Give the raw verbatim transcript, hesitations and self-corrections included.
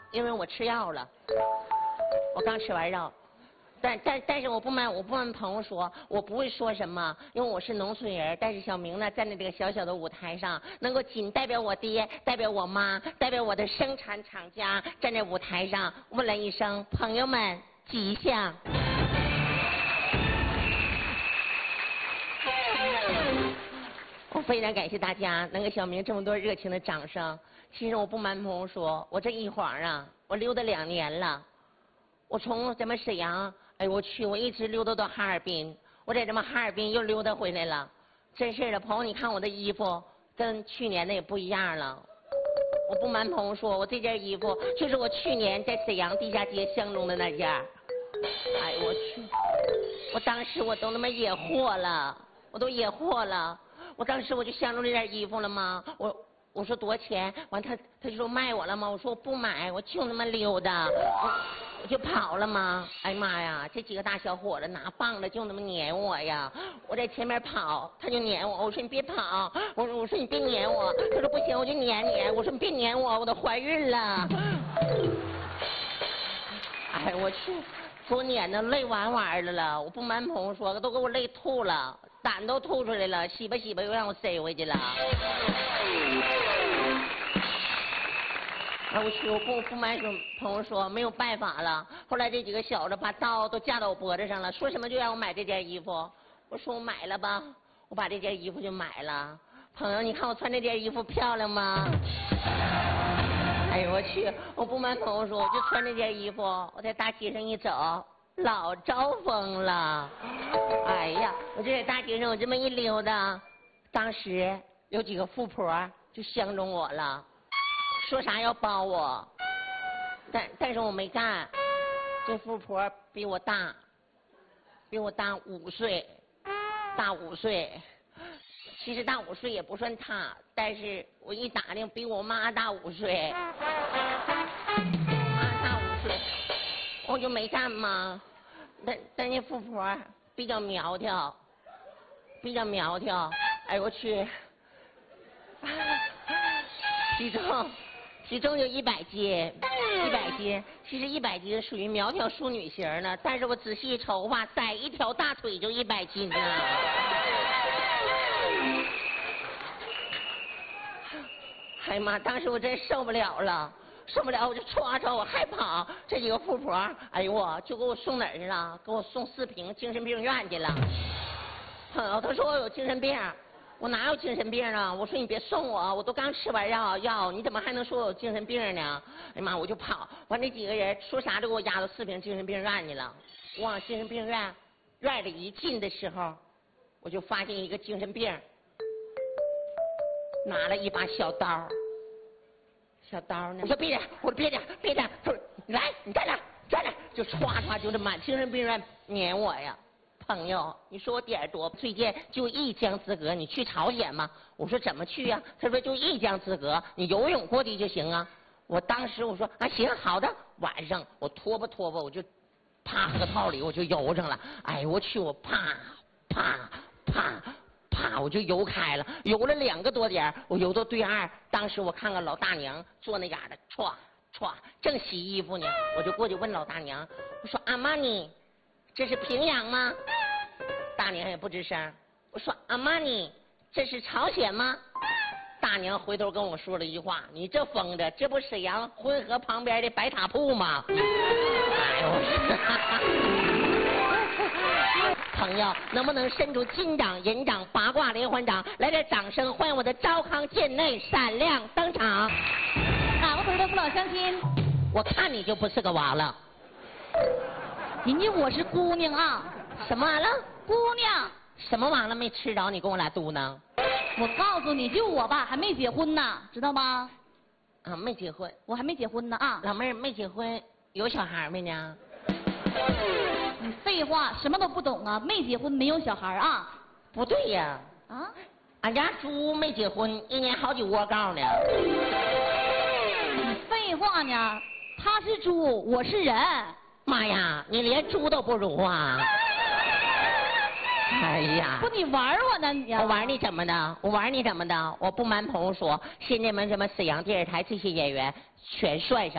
因为我吃药了，我刚吃完药。但但但是我不瞒我不瞒朋友说，我不会说什么，因为我是农村人。但是小明呢，站在这个小小的舞台上，能够仅代表我爹，代表我妈，代表我的生产厂家，站在舞台上问了一声：“朋友们，吉祥。”我非常感谢大家能给小明这么多热情的掌声。其实我不瞒朋友说，我这一晃啊，我溜达两年了。我从咱们沈阳，哎我去，我一直溜达到哈尔滨，我在咱们哈尔滨又溜达回来了。真是的，朋友，你看我的衣服跟去年的也不一样了。我不瞒朋友说，我这件衣服就是我去年在沈阳地下街相中的那件。哎我去，我当时我都他妈野货了，我都野货了。我当时我就相中这件衣服了吗？我我说多少钱？完他他就说卖我了吗？我说我不买，我就那么溜达。我我就跑了吗？哎妈呀，这几个大小伙子拿棒子就那么撵我呀！我在前面跑，他就撵我。我说你别跑，我说我说你别撵我。他说不行，我就撵你。我说你别撵我，我都怀孕了。哎我去，给我撵的累完完的了。我不瞒朋友说，都给我累吐了，胆都吐出来了，洗吧洗吧又让我塞回去了。哎我去，我不不瞒朋友说，没有办法了。后来这几个小子把刀都架到我脖子上了，说什么就让我买这件衣服。我说我买了吧，我把这件衣服就买了。朋友，你看我穿这件衣服漂亮吗？哎呦我去，我不瞒朋友说，我就穿这件衣服，我在大街上一走，老招风了。哎呀，我就在大街上我这么一溜达，当时有几个富婆就相中我了。说啥要包我，但但是我没干。这富婆比我大，比我大五岁，大五岁。其实大五岁也不算大，但是我一打听，比我妈大五岁。妈大五岁，我就没干嘛。但但那富婆比较苗条，比较苗条。哎我去，体重。体重就一百斤，一百斤，其实一百斤属于苗条淑女型的，但是我仔细一瞅吧，宰一条大腿就一百斤呢。哎呀妈，当时我真受不了了，受不了我就唰唰我还跑，这几个富婆，哎呦我就给我送哪儿去了？给我送四平精神病院去了。朋友他说我有精神病。我哪有精神病啊？我说你别送我，我都刚吃完药药，你怎么还能说我有精神病呢？哎呀妈，我就跑，完那几个人说啥都给我押到四平精神病院去了。我往精神病院院里一进的时候，我就发现一个精神病拿了一把小刀，小刀呢？我说别点，我说别点，别点，他说你来，你站来，站来，就歘歘就这满精神病院撵我呀。朋友，你说我点多，推荐就一江之隔，你去朝鲜吗？我说怎么去呀、啊？他说就一江之隔，你游泳过去就行啊。我当时我说啊行好的，晚上我拖吧拖吧，我就趴河套里我就游上了。哎我去，我啪啪啪啪我就游开了，游了两个多点，我游到对岸。当时我看看老大娘坐那嘎达，歘歘正洗衣服呢，我就过去问老大娘，我说阿玛尼。这是平阳吗？大娘也不吱声。我说阿玛尼，这是朝鲜吗？大娘回头跟我说了一句话：你这疯子，这不沈阳浑河旁边的白塔铺吗？哎呦，朋友，能不能伸出金掌、银掌、八卦连环掌，来点掌声欢迎我的昭康贱内闪亮登场！ 哪个屯的父老乡亲？ 我看你就不是个娃了。 人家我是姑娘啊！ 什么完了？ 姑娘。 什么完了没吃着？你跟我俩嘟囔。 我告诉你，就我吧，还没结婚呢，知道吗？ 啊，没结婚。 我还没结婚呢啊！ 老妹儿没结婚，有小孩没呢？ 你废话，什么都不懂啊！没结婚，没有小孩啊？ 不对呀！ 啊？ 俺家猪没结婚，一年好几窝告呢。 你废话呢？他是猪，我是人。 妈呀，你连猪都不如啊！哎呀， 不，你玩我呢你、啊？ 我玩你怎么的？我玩你怎么的？我不瞒朋友说，现在们什么沈阳电视台这些演员全帅上。